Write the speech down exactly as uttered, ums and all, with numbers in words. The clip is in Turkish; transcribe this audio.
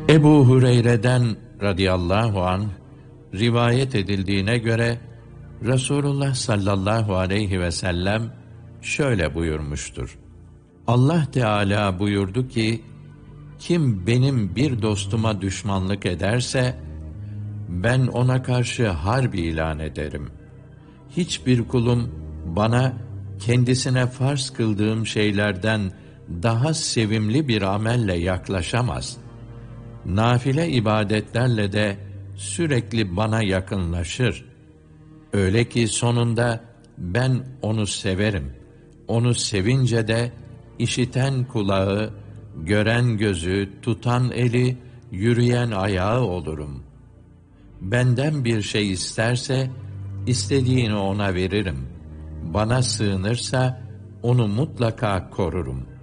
Ebu Hureyre'den radıyallahu anh rivayet edildiğine göre Resulullah sallallahu aleyhi ve sellem şöyle buyurmuştur: Allah Teala buyurdu ki, kim benim bir dostuma düşmanlık ederse, ben ona karşı harp ilan ederim. Hiçbir kulum bana kendisine farz kıldığım şeylerden daha sevimli bir amelle yaklaşamaz. Nafile ibadetlerle de sürekli bana yakınlaşır. Öyle ki sonunda ben onu severim. Onu sevince de işiten kulağı, gören gözü, tutan eli, yürüyen ayağı olurum. Benden bir şey isterse, istediğini ona veririm. Bana sığınırsa, onu mutlaka korurum.